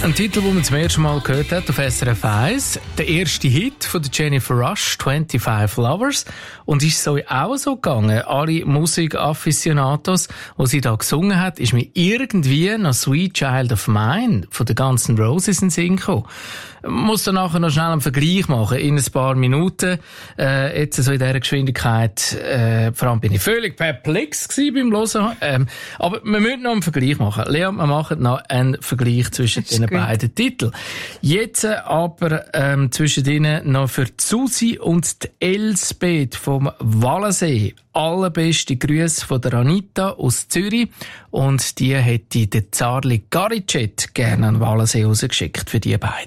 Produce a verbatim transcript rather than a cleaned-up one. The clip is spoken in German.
Ein Titel, den man zum ersten Mal gehört hat auf S R F eins. Der erste Hit von Jennifer Rush, «twenty-five Lovers». Und ist es euch auch so gegangen? Alle Musikafficionados, die sie da gesungen hat, ist mir irgendwie noch «Sweet Child of Mine» von den Guns N' Roses in den Sinn gekommen. Ich muss dann nachher noch schnell einen Vergleich machen, in ein paar Minuten. Äh, jetzt so in dieser Geschwindigkeit, äh, vor allem bin ich völlig perplex gewesen beim Hören. Ähm, aber wir müssen noch einen Vergleich machen. Lea, wir machen noch einen Vergleich zwischen den beiden Titeln. Jetzt aber ähm, zwischen denen noch für die Susi und die Elsbeth vom Wallensee. Allerbeste Grüße von der Anita aus Zürich. Und die hätte der Zarli Garicet gerne an Wallensee rausgeschickt für die beiden.